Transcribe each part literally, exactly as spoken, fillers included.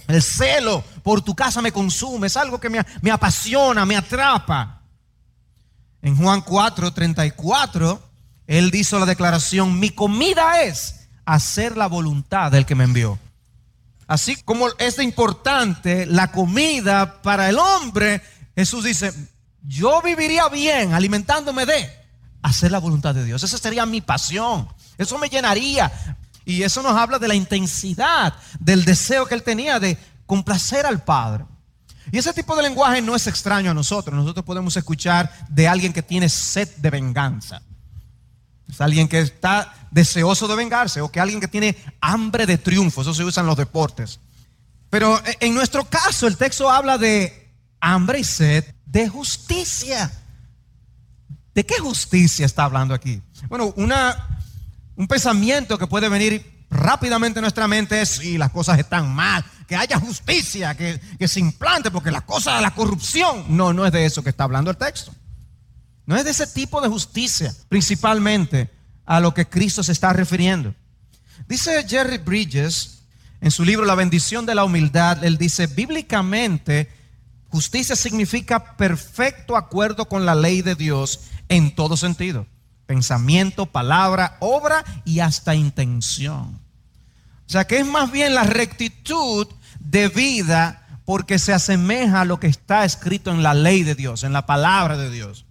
El celo por tu casa me consume. Es algo que me, me apasiona, me atrapa. En Juan cuatro, treinta y cuatro, Él hizo la declaración: mi comida es hacer la voluntad del que me envió. Así como es de importante la comida para el hombre, Jesús dice: yo viviría bien alimentándome de hacer la voluntad de Dios. Esa sería mi pasión. Eso me llenaría. Y eso nos habla de la intensidad del deseo que Él tenía de complacer al Padre. Y ese tipo de lenguaje no es extraño a nosotros. Nosotros podemos escuchar de alguien que tiene sed de venganza. Es alguien que está deseoso de vengarse, o que alguien que tiene hambre de triunfo. Eso se usa en los deportes. Pero en nuestro caso el texto habla de hambre y sed de justicia. ¿De qué justicia está hablando aquí? Bueno, una, un pensamiento que puede venir rápidamente a nuestra mente es: sí, las cosas están mal, que haya justicia, que, que se implante, porque las cosas de la corrupción. No, no es de eso que está hablando el texto. No es de ese tipo de justicia, principalmente a lo que Cristo se está refiriendo. Dice Jerry Bridges en su libro La bendición de la humildad. Él dice: bíblicamente, justicia significa perfecto acuerdo con la ley de Dios en todo sentido: pensamiento, palabra, obra y hasta intención. O sea que es más bien la rectitud de vida, porque se asemeja a lo que está escrito en la ley de Dios, en la palabra de Dios.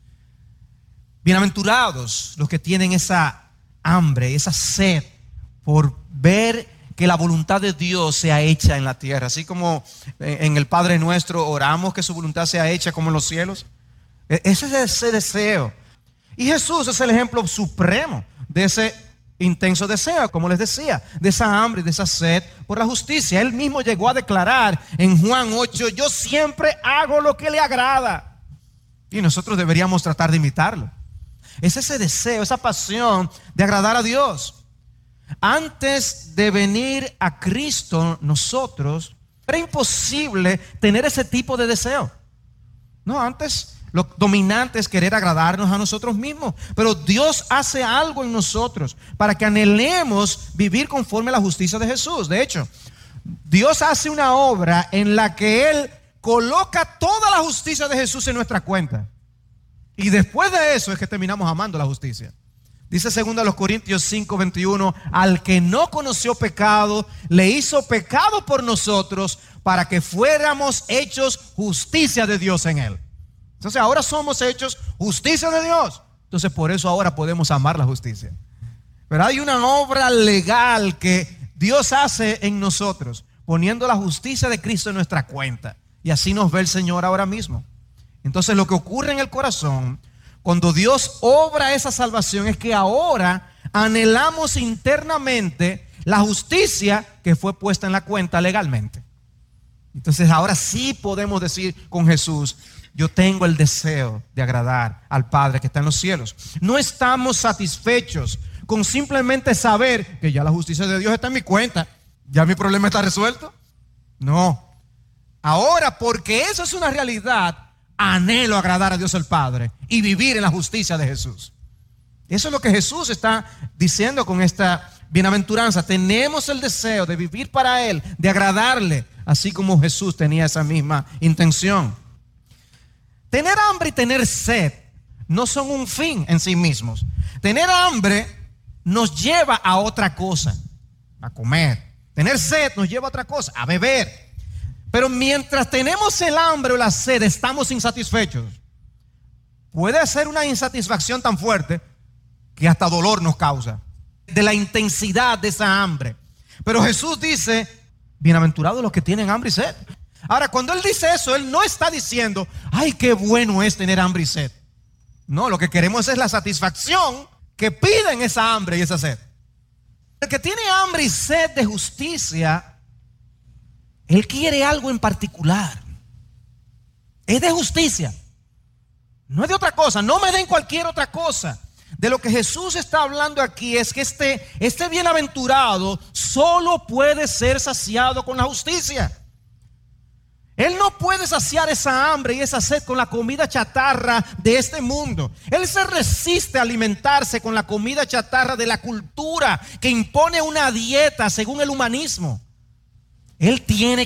Bienaventurados los que tienen esa hambre, esa sed por ver que la voluntad de Dios sea hecha en la tierra. Así como en el Padre Nuestro oramos que su voluntad sea hecha como en los cielos. Ese es ese deseo. Y Jesús es el ejemplo supremo de ese intenso deseo, como les decía, de esa hambre y de esa sed por la justicia. Él mismo llegó a declarar en Juan ocho: yo siempre hago lo que le agrada. Y nosotros deberíamos tratar de imitarlo. Es ese deseo, esa pasión de agradar a Dios. Antes de venir a Cristo, nosotros era imposible tener ese tipo de deseo. No, antes lo dominante es querer agradarnos a nosotros mismos. Pero Dios hace algo en nosotros para que anhelemos vivir conforme a la justicia de Jesús. De hecho, Dios hace una obra en la que Él coloca toda la justicia de Jesús en nuestra cuenta. Y después de eso es que terminamos amando la justicia. Dice segundo los Corintios cinco, veintiuno: al que no conoció pecado, le hizo pecado por nosotros, para que fuéramos hechos justicia de Dios en él. Entonces ahora somos hechos justicia de Dios. Entonces por eso ahora podemos amar la justicia. Pero hay una obra legal que Dios hace en nosotros, poniendo la justicia de Cristo en nuestra cuenta. Y así nos ve el Señor ahora mismo. Entonces lo que ocurre en el corazón cuando Dios obra esa salvación es que ahora anhelamos internamente la justicia que fue puesta en la cuenta legalmente. Entonces ahora sí podemos decir con Jesús: yo tengo el deseo de agradar al Padre que está en los cielos. No estamos satisfechos con simplemente saber que ya la justicia de Dios está en mi cuenta, ya mi problema está resuelto. No. Ahora, porque eso es una realidad, anhelo agradar a Dios el Padre y vivir en la justicia de Jesús. Eso es lo que Jesús está diciendo con esta bienaventuranza. Tenemos el deseo de vivir para Él, de agradarle, así como Jesús tenía esa misma intención. Tener hambre y tener sed no son un fin en sí mismos. Tener hambre nos lleva a otra cosa, a comer. Tener sed nos lleva a otra cosa, a beber. Pero mientras tenemos el hambre o la sed, estamos insatisfechos. Puede ser una insatisfacción tan fuerte que hasta dolor nos causa, de la intensidad de esa hambre. Pero Jesús dice: bienaventurados los que tienen hambre y sed. Ahora, cuando Él dice eso, Él no está diciendo: ay, qué bueno es tener hambre y sed. No, lo que queremos es la satisfacción que piden esa hambre y esa sed. El que tiene hambre y sed de justicia, él quiere algo en particular. Es de justicia. No es de otra cosa. No me den cualquier otra cosa. De lo que Jesús está hablando aquí es que este, este bienaventurado solo puede ser saciado con la justicia. Él no puede saciar esa hambre y esa sed con la comida chatarra de este mundo. Él se resiste a alimentarse con la comida chatarra de la cultura que impone una dieta según el humanismo. Él tiene